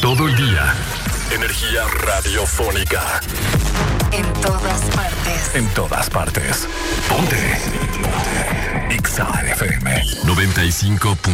Todo el día. Energía radiofónica. En todas partes. En todas partes. Ponte. Ponte. Exa FM 95.